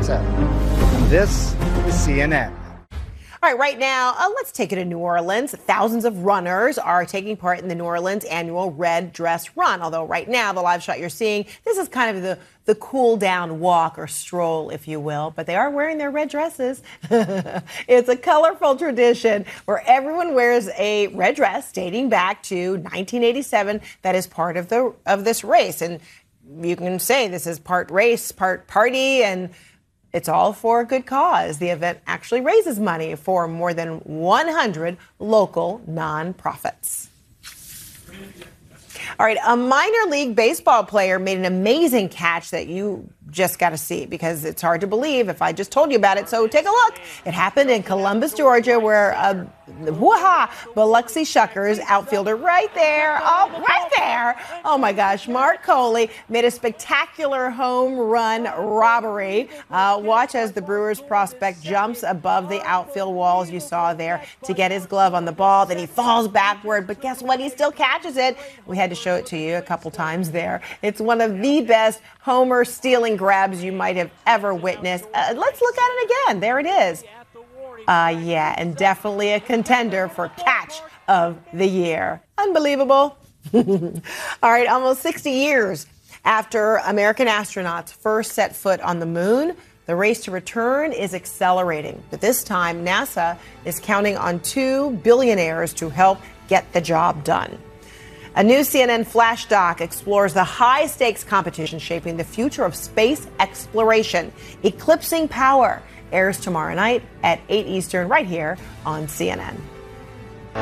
NASA. This is CNN. All right now, let's take it to New Orleans. Thousands of runners are taking part in the New Orleans annual Red Dress Run. Although right now, the live shot you're seeing, this is kind of the cool down walk or stroll, if you will. But they are wearing their red dresses. It's a colorful tradition where everyone wears a red dress dating back to 1987 that is part of this race. And you can say this is part race, part party, and it's all for a good cause. The event actually raises money for more than 100 local nonprofits. All right, a minor league baseball player made an amazing catch that you just got to see because it's hard to believe if I just told you about it. So take a look. It happened in Columbus, Georgia, where Biloxi Shuckers outfielder right there, oh my gosh, Mark Coley made a spectacular home run robbery. Watch as the Brewers prospect jumps above the outfield walls you saw there to get his glove on the ball. Then he falls backward, but guess what? He still catches it. We had to show it to you a couple times there. It's one of the best homer stealing grabs you might have ever witnessed. Let's look at it again. There it is. Yeah, and definitely a contender for catch of the year. Unbelievable. All right, almost 60 years after American astronauts first set foot on the moon, the race to return is accelerating. But this time, NASA is counting on 2 billionaires to help get the job done. A new CNN flash doc explores the high-stakes competition shaping the future of space exploration. Eclipsing Power airs tomorrow night at 8 Eastern right here on CNN. All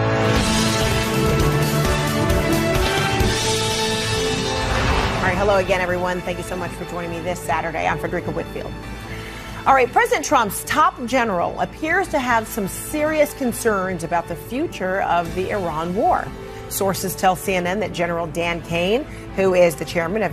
right, hello again, everyone. Thank you so much for joining me this Saturday. I'm Frederica Whitfield. All right, President Trump's top general appears to have some serious concerns about the future of the Iran war. Sources tell CNN that General Dan Kane, who is the chairman of